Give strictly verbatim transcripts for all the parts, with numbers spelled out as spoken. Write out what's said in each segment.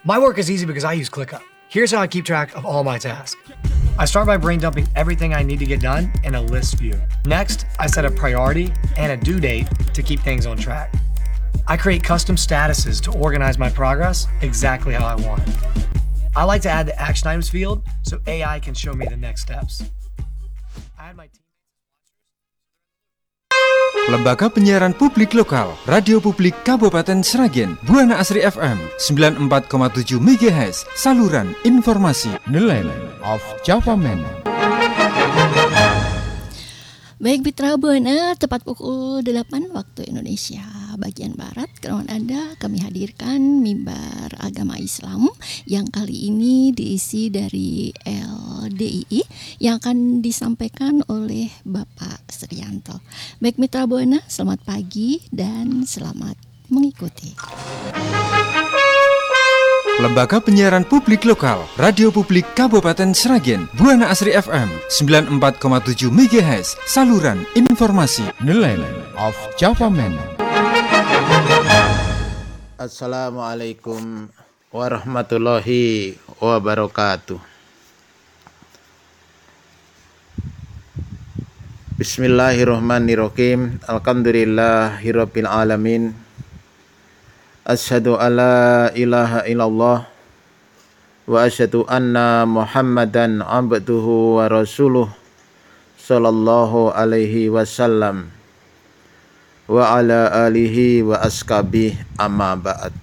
My work is easy because I use ClickUp. Here's how I keep track of all my tasks. I start by brain dumping everything I need to get done in a list view. Next, I set a priority and a due date to keep things on track. I create custom statuses to organize my progress exactly how I want. I like to add the action items field so A I can show me the next steps. I add my team- Lembaga Penyiaran Publik Lokal, Radio Publik Kabupaten Sragen, Buana Asri F M sembilan puluh empat koma tujuh megahertz, saluran informasi, The Land of Java Man. Baik Mitra Buana, tepat pukul delapan waktu Indonesia bagian Barat. Kawan Anda, kami hadirkan mimbar agama Islam yang kali ini diisi dari L D I I yang akan disampaikan oleh Bapak Srianto. Baik Mitra Buana, selamat pagi dan selamat mengikuti. Lembaga Penyiaran Publik Lokal, Radio Publik Kabupaten Sragen, Buana Asri F M sembilan puluh empat koma tujuh megahertz, saluran informasi, The Land of Java Man. Assalamualaikum warahmatullahi wabarakatuh. Bismillahirrahmanirrahim. Alhamdulillahirabbil alamin. Asyhadu alla ilaha illallah wa asyhadu anna Muhammadan abduhu wa rasuluh sallallahu alaihi wasallam wa ala alihi wa askabi amma ba'd.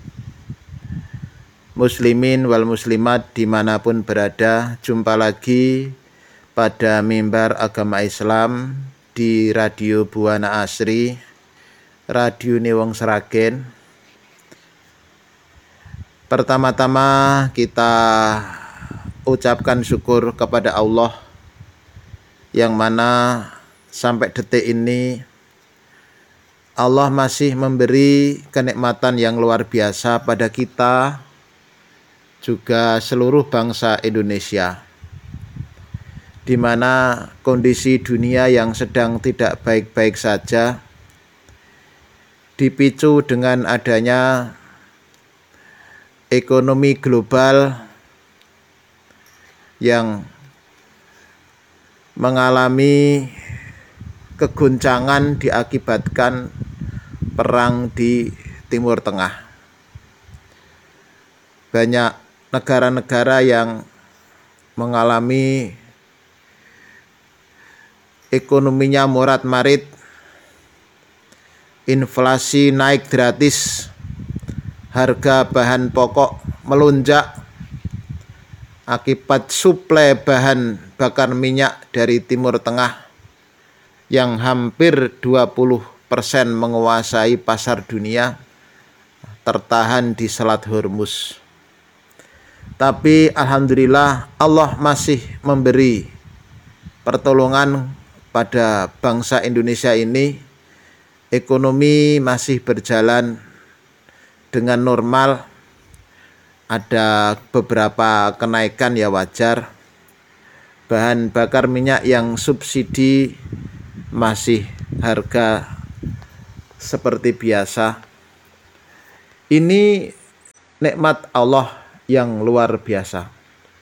Muslimin wal muslimat dimanapun berada, jumpa lagi pada mimbar agama Islam di Radio Buana Asri, Radio Wong Sragen. Pertama-tama kita ucapkan syukur kepada Allah yang mana sampai detik ini Allah masih memberi kenikmatan yang luar biasa pada kita, juga seluruh bangsa Indonesia, di mana kondisi dunia yang sedang tidak baik-baik saja dipicu dengan adanya ekonomi global yang mengalami keguncangan diakibatkan perang di Timur Tengah. Banyak negara-negara yang mengalami ekonominya morat-marit, inflasi naik drastis, harga bahan pokok melonjak akibat suplai bahan bakar minyak dari Timur Tengah yang hampir dua puluh persen menguasai pasar dunia, tertahan di Selat Hormuz. Tapi alhamdulillah Allah masih memberi pertolongan pada bangsa Indonesia ini. Ekonomi masih berjalan dengan normal, ada beberapa kenaikan ya wajar. Bahan bakar minyak yang subsidi masih harga seperti biasa. Ini nikmat Allah yang luar biasa.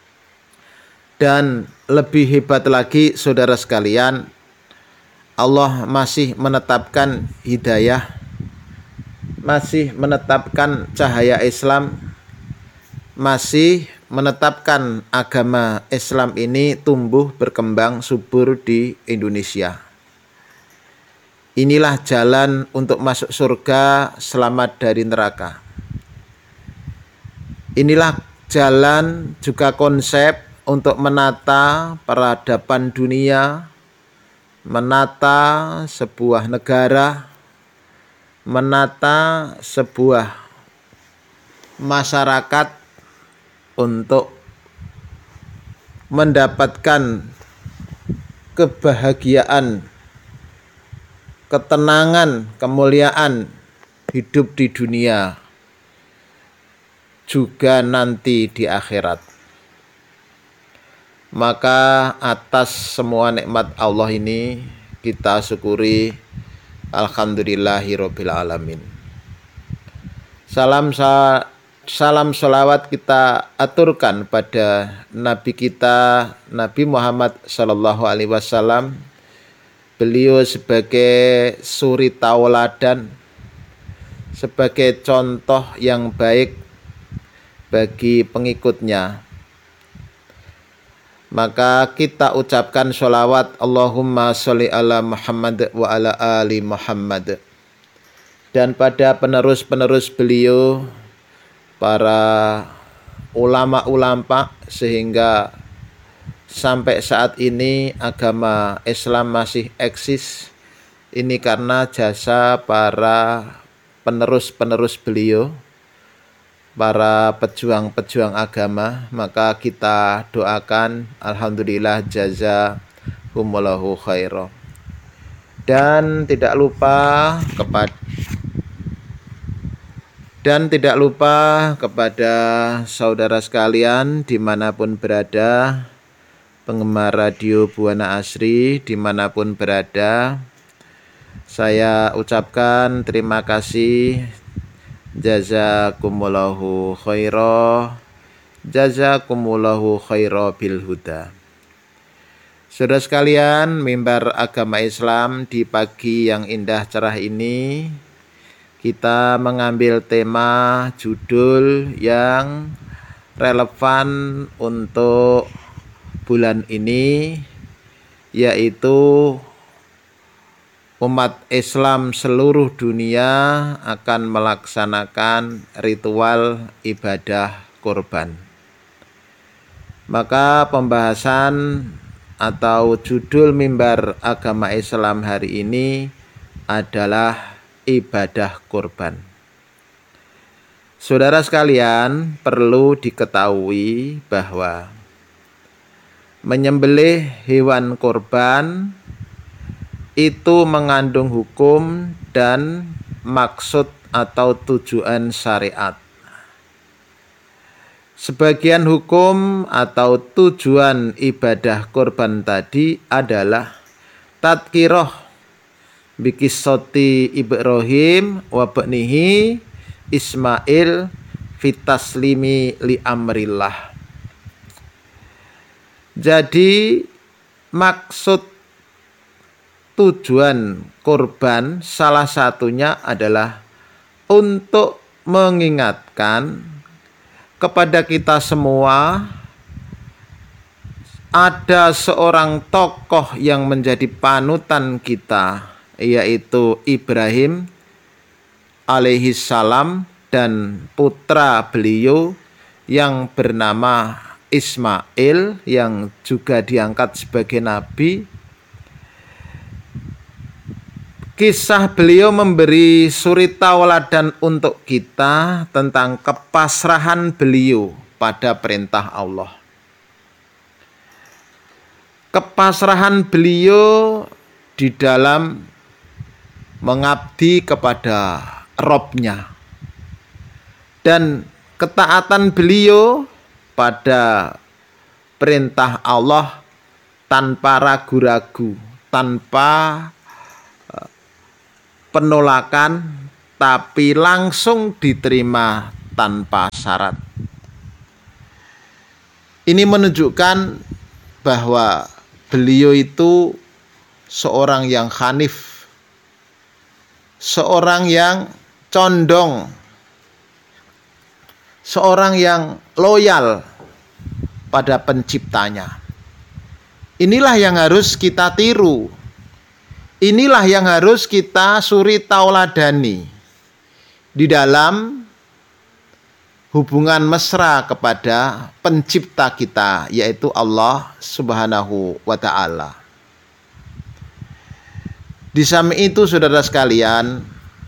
Dan lebih hebat lagi saudara sekalian, Allah masih menetapkan hidayah, masih menetapkan cahaya Islam, masih menetapkan agama Islam ini tumbuh berkembang subur di Indonesia. Inilah jalan untuk masuk surga, selamat dari neraka. Inilah jalan juga konsep untuk menata peradaban dunia, menata sebuah negara, menata sebuah masyarakat untuk mendapatkan kebahagiaan, ketenangan, kemuliaan hidup di dunia, juga nanti di akhirat. Maka atas semua nikmat Allah ini kita syukuri, alhamdulillahirabbil alamin. Salam salam sholawat kita aturkan pada Nabi kita, Nabi Muhammad Sallallahu Alaihi Wasallam. Beliau sebagai suri tauladan, sebagai contoh yang baik bagi pengikutnya. Maka kita ucapkan sholawat Allahumma sholli ala Muhammad wa ala ali Muhammad. Dan pada penerus-penerus beliau, para ulama-ulama, sehingga sampai saat ini agama Islam masih eksis. Ini karena jasa para penerus-penerus beliau, para pejuang-pejuang agama. Maka kita doakan, alhamdulillah jazakumullahu khairan. Dan tidak lupa kepada Dan tidak lupa kepada saudara sekalian dimanapun berada, penggemar radio Buana Asri dimanapun berada, saya ucapkan terima kasih. Jazakumullahu khaira, jazakumullahu khaira bil huda. Saudara sekalian, mimbar agama Islam di pagi yang indah cerah ini, kita mengambil tema judul yang relevan untuk bulan ini, yaitu umat Islam seluruh dunia akan melaksanakan ritual ibadah kurban. Maka pembahasan atau judul mimbar agama Islam hari ini adalah ibadah kurban. Saudara sekalian, perlu diketahui bahwa menyembelih hewan kurban itu mengandung hukum dan maksud atau tujuan syariat. Sebagian hukum atau tujuan ibadah kurban tadi adalah tadkirah bikisoti Ibrahim wa banihi Ismail fitaslimi li amrillah. Jadi maksud tujuan kurban salah satunya adalah untuk mengingatkan kepada kita semua ada seorang tokoh yang menjadi panutan kita, yaitu Ibrahim alaihi salam dan putra beliau yang bernama Ismail yang juga diangkat sebagai nabi. Kisah beliau memberi suri tauladan untuk kita tentang kepasrahan beliau pada perintah Allah. Kepasrahan beliau di dalam mengabdi kepada Robnya, dan ketaatan beliau pada perintah Allah tanpa ragu-ragu, tanpa penolakan, tapi langsung diterima tanpa syarat. Ini menunjukkan bahwa beliau itu seorang yang hanif, seorang yang condong, seorang yang loyal pada penciptanya. Inilah yang harus kita tiru. Inilah yang harus kita suri tauladani di dalam hubungan mesra kepada pencipta kita, yaitu Allah Subhanahu wa ta'ala. Di samping itu, saudara sekalian,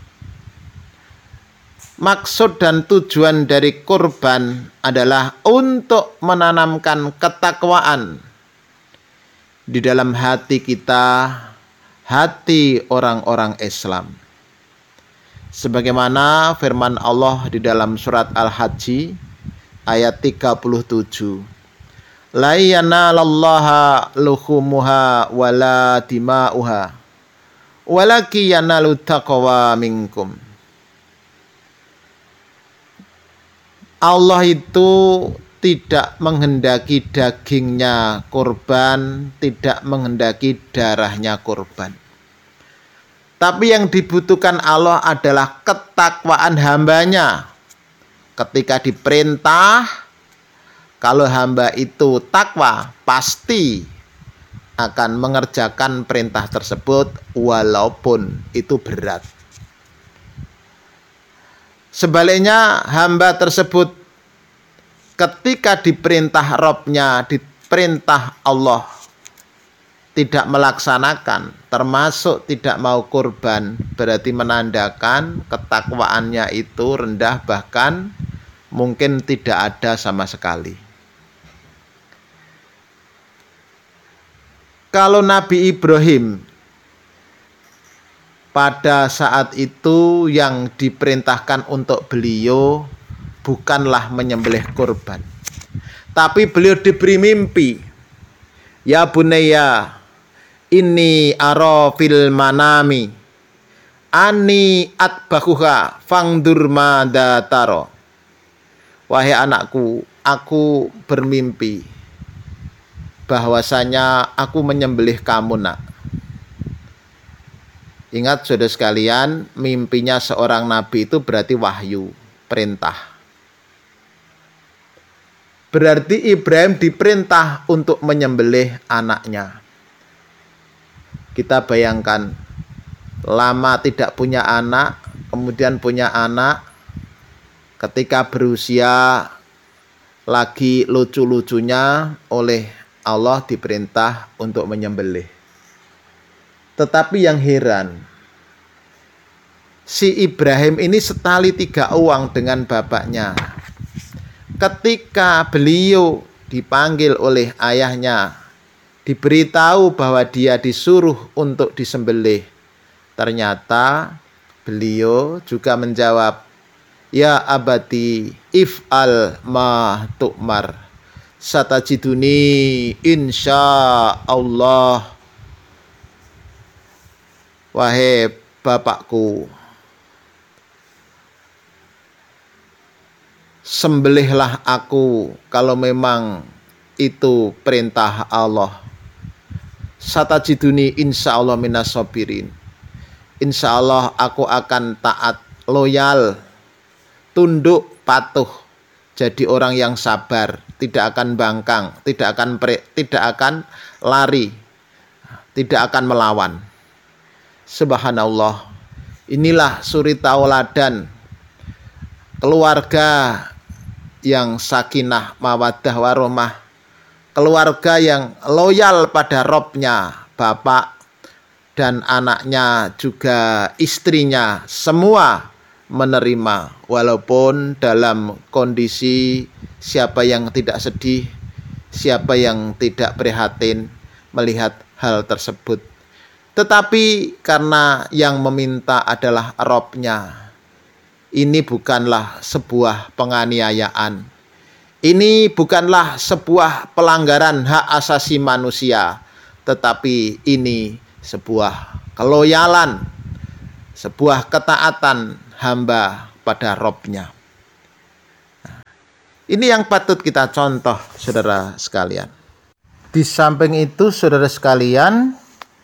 maksud dan tujuan dari kurban adalah untuk menanamkan ketakwaan di dalam hati kita, hati orang-orang Islam. Sebagaimana firman Allah di dalam surat Al-Hajj ayat tiga puluh tujuh. La yanalallaha luhumuha wala dima'uha walaki yanalu taqwa minkum. Allah itu tidak menghendaki dagingnya kurban, tidak menghendaki darahnya kurban. Tapi yang dibutuhkan Allah adalah ketakwaan hambanya. Ketika diperintah, kalau hamba itu takwa, pasti akan mengerjakan perintah tersebut walaupun itu berat. Sebaliknya hamba tersebut ketika diperintah Robnya, diperintah Allah tidak melaksanakan, termasuk tidak mau kurban, berarti menandakan ketakwaannya itu rendah, bahkan mungkin tidak ada sama sekali. Kalau Nabi Ibrahim pada saat itu yang diperintahkan untuk beliau bukanlah menyembelih kurban, tapi beliau diberi mimpi. Ya bunayya, inni ara fil manami ani atbahuha fangdur mada taro. Wahai anakku, aku bermimpi bahwasanya aku menyembelih kamu, nak. Ingat saudara sekalian, mimpinya seorang nabi itu berarti wahyu, perintah. Berarti Ibrahim diperintah untuk menyembelih anaknya. Kita bayangkan, lama tidak punya anak, kemudian punya anak, ketika berusia lagi lucu-lucunya oleh Allah diperintah untuk menyembelih. Tetapi yang heran, si Ibrahim ini setali tiga uang dengan bapaknya. Ketika beliau dipanggil oleh ayahnya, diberitahu bahwa dia disuruh untuk disembelih, ternyata beliau juga menjawab, ya abati if'al ma tu'mar satajiduni insya Allah. Wahai bapakku, sembelihlah aku kalau memang itu perintah Allah. Satajiduni insya Allah minas sabirin. Insya Allah aku akan taat, loyal, tunduk, patuh, jadi orang yang sabar, tidak akan bangkang, tidak akan pre, tidak akan lari, tidak akan melawan. Subhanallah, inilah suri tauladan keluarga yang sakinah mawaddah warahmah, keluarga yang loyal pada Robnya, bapak dan anaknya juga istrinya, semua menerima walaupun dalam kondisi siapa yang tidak sedih, siapa yang tidak prihatin melihat hal tersebut. Tetapi karena yang meminta adalah Robnya, ini bukanlah sebuah penganiayaan, ini bukanlah sebuah pelanggaran hak asasi manusia, tetapi ini sebuah keloyalan, sebuah ketaatan hamba pada Robnya. Ini yang patut kita contoh, saudara sekalian. Di samping itu, saudara sekalian,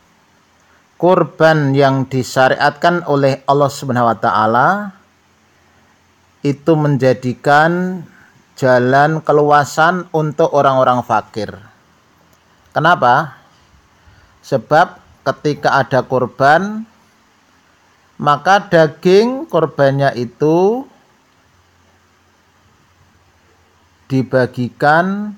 kurban yang disyariatkan oleh Allah Subhanahu wa taala itu menjadikan jalan keluasan untuk orang-orang fakir. Kenapa? Sebab ketika ada kurban, maka daging kurbannya itu dibagikan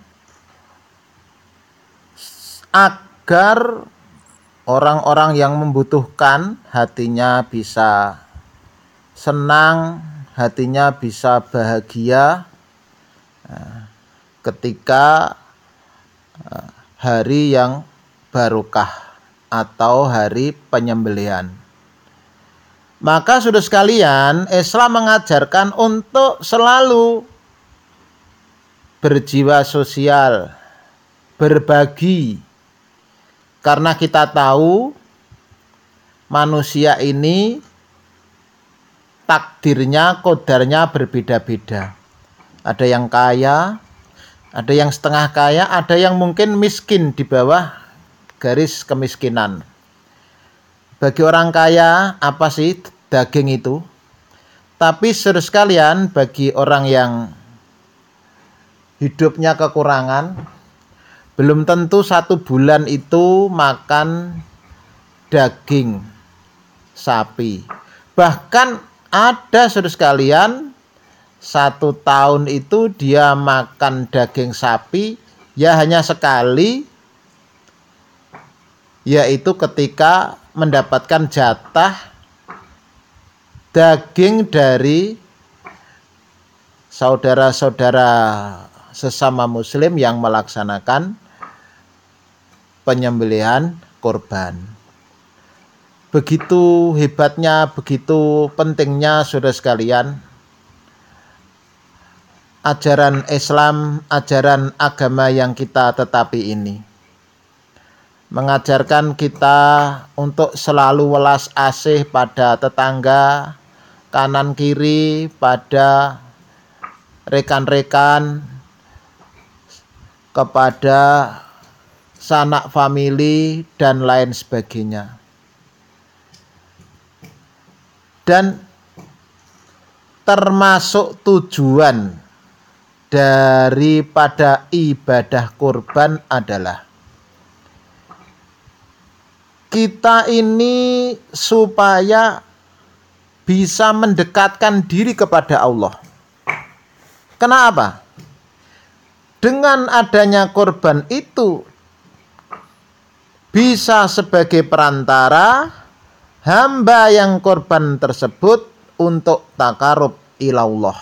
agar orang-orang yang membutuhkan hatinya bisa senang, hatinya bisa bahagia ketika hari yang barokah atau hari penyembelihan. Maka saudara sekalian, Islam mengajarkan untuk selalu berjiwa sosial, berbagi. Karena kita tahu manusia ini takdirnya, kodarnya berbeda-beda. Ada yang kaya, ada yang setengah kaya, ada yang mungkin miskin di bawah garis kemiskinan. Bagi orang kaya, apa sih daging itu? Tapi saudara sekalian, bagi orang yang hidupnya kekurangan, belum tentu satu bulan itu makan daging sapi. Bahkan ada saudara sekalian, satu tahun itu dia makan daging sapi ya hanya sekali, yaitu ketika mendapatkan jatah daging dari saudara-saudara sesama muslim yang melaksanakan penyembelihan kurban. Begitu hebatnya, begitu pentingnya saudara sekalian, ajaran Islam, ajaran agama yang kita tetapi ini mengajarkan kita untuk selalu welas asih pada tetangga, kanan kiri, pada rekan-rekan, kepada sanak famili dan lain sebagainya. Dan termasuk tujuan daripada ibadah kurban adalah kita ini supaya bisa mendekatkan diri kepada Allah. Kenapa? Dengan adanya kurban itu bisa sebagai perantara hamba yang korban tersebut untuk takarub ilallah.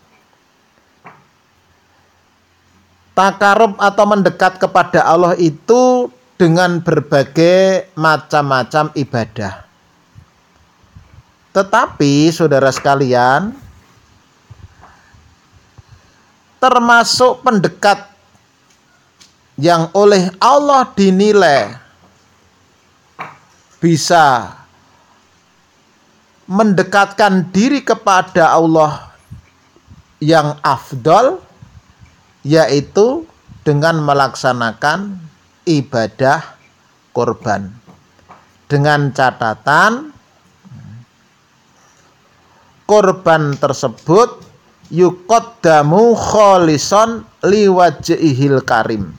Takarub atau mendekat kepada Allah itu dengan berbagai macam-macam ibadah. Tetapi saudara sekalian, termasuk pendekat yang oleh Allah dinilai bisa mendekatkan diri kepada Allah yang afdol, yaitu dengan melaksanakan ibadah kurban. Dengan catatan kurban tersebut yuqaddamu kholison liwajhihil karim.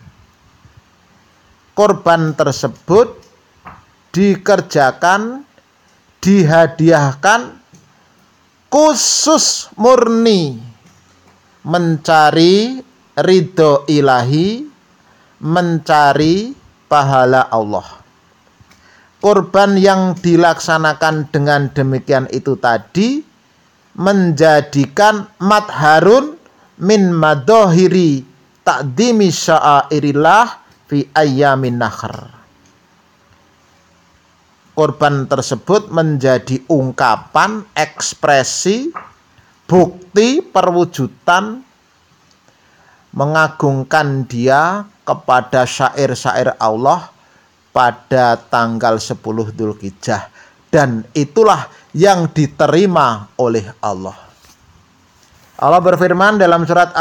Kurban tersebut dikerjakan, dihadiahkan khusus murni mencari ridho ilahi, mencari pahala Allah. Kurban yang dilaksanakan dengan demikian itu tadi menjadikan madharun min madhahiri ta'dimi sya'airillah fi ayyamin nahr. Kurban tersebut menjadi ungkapan, ekspresi, bukti perwujudan mengagungkan dia kepada syair-syair Allah pada tanggal sepuluh Dzulhijjah, dan itulah yang diterima oleh Allah. Allah berfirman dalam surat